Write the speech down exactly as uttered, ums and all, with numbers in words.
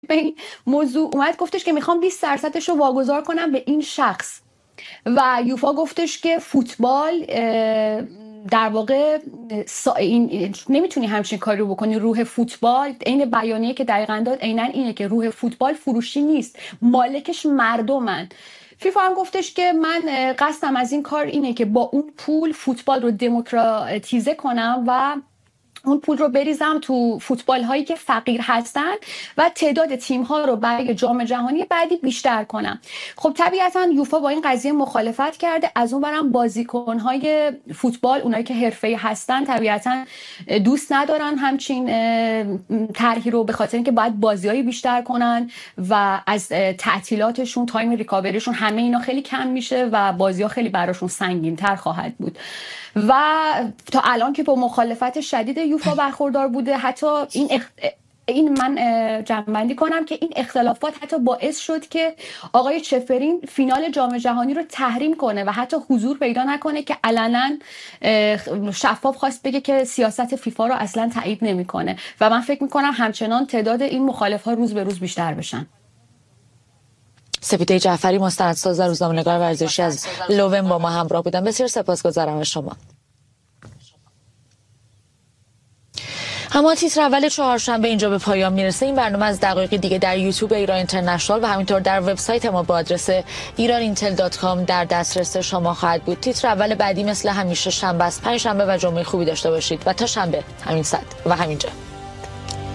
به این موضوع اومد گفتش که میخوام بیست درصدش رو واگذار کنم به این شخص و یوفا گفتش که فوتبال در واقع این نمیتونی همچین کاری رو بکنی. روح فوتبال، این بیانیه که دقیقاً داد عیناً اینه که روح فوتبال فروشی نیست، مالکش مردمن. فیفا هم گفتش که من قصدم از این کار اینه که با اون پول فوتبال رو دموکراتیزه کنم و اون پول رو بریزم تو فوتبال هایی که فقیر هستن و تعداد تیم ها رو برای جام جهانی بعدی بیشتر کنم. خب طبیعتا یوفا با این قضیه مخالفت کرده. از اون برم بازیکن های فوتبال، اونایی که حرفه‌ای هستن، طبیعتا دوست ندارن همچین طرحی رو، به خاطر اینکه باید بازیای بیشتر کنن و از تعطیلاتشون، تایم ریکاوریشون، همه اینا خیلی کم میشه و بازی‌ها خیلی براشون سنگین‌تر خواهد بود. و تا الان که با مخالفت شدید یوفا برخوردار بوده، حتی این اخ... این من جمع‌بندی کنم که این اختلافات حتی باعث شد که آقای چفرین فینال جام جهانی رو تحریم کنه و حتی حضور پیدا نکنه، که علنا شفاف خواست بگه که سیاست فیفا رو اصلا تایید نمیکنه. و من فکر میکنم همچنان تعداد این مخالف‌ها روز به روز بیشتر بشن. سپیده جعفری، مستندساز و روزنامه‌نگار ورزشی از لوون با ما همراه بودن. بسیار سپاسگزارم از شما. اما تیتر اول چهارشنبه اینجا به پایان میرسه. این برنامه از دقایقی دیگه در یوتیوب ایران اینترنشنال و همینطور در وبسایت ما با آدرس ایران اینتل دات کام در دسترس شما خواهد بود. تیتر اول بعدی مثل همیشه شنبه است. پنج شنبه و جمعه خوبی داشته باشید و تا شنبه همین ساعت و همینجا.